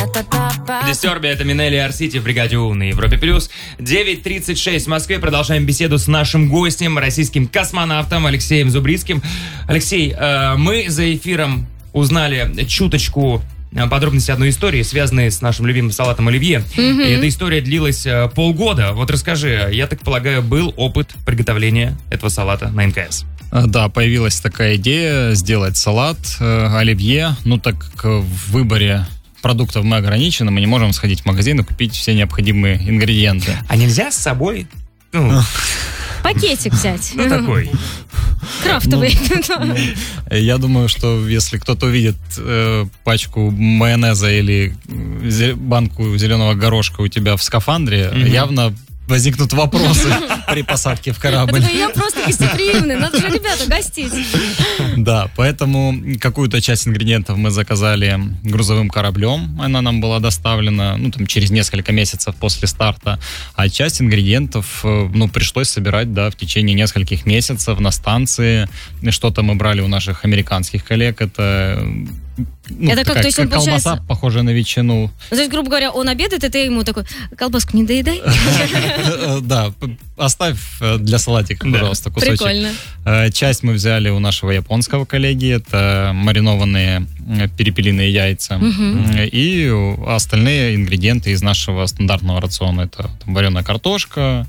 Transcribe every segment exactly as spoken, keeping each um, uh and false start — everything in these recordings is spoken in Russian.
Дистерби, это Минелли Арсити в бригаде У на Европе плюс. девять тридцать шесть в Москве. Продолжаем беседу с нашим гостем, российским космонавтом Алексеем Зубрицким. Алексей, мы за эфиром узнали чуточку подробности одной истории, связанной с нашим любимым салатом оливье. Mm-hmm. И эта история длилась полгода. Вот расскажи, я так полагаю, был опыт приготовления этого салата на эн ка эс? Да, появилась такая идея сделать салат э, оливье. Ну, так как в выборе продуктов мы ограничены, мы не можем сходить в магазин и купить все необходимые ингредиенты. А нельзя с собой... Ну... Пакетик взять. Ну, такой. Крафтовый. Ну, ну, я думаю, что если кто-то увидит э, пачку майонеза или зе- банку зеленого горошка у тебя в скафандре, mm-hmm. явно возникнут вопросы при посадке в корабль. Я просто гостеприимный, надо же, ребята, гостить. Да, поэтому какую-то часть ингредиентов мы заказали грузовым кораблем, она нам была доставлена, ну, там, через несколько месяцев после старта, а часть ингредиентов, ну, пришлось собирать, да, в течение нескольких месяцев на станции. Что-то мы брали у наших американских коллег, это... Ну, это как, то есть он колбаса, получается... похожая на ветчину. То есть, грубо говоря, он обедает, и ты ему такой, колбаску не доедай. Да, оставь для салатика, пожалуйста, кусочек. Прикольно. Часть мы взяли у нашего японского коллеги, это маринованные перепелиные яйца. И остальные ингредиенты из нашего стандартного рациона. Это вареная картошка,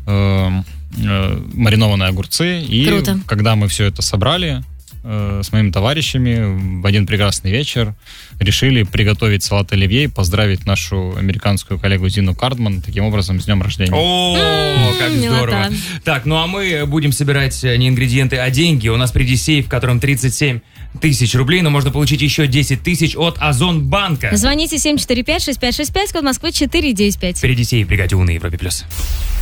маринованные огурцы. И когда мы все это собрали с моими товарищами в один прекрасный вечер решили приготовить салат оливье и поздравить нашу американскую коллегу Зину Кардман таким образом с днем рождения. О, как здорово. Так, ну а мы будем собирать не ингредиенты, а деньги. У нас впереди сейф, в котором тридцать семь тысяч рублей, но можно получить еще десять тысяч от Озонбанка. Звоните семь четыре пять шесть пять шесть пять, код Москвы четыре девять пять. Впереди сейф в бригаде У на Европе плюс.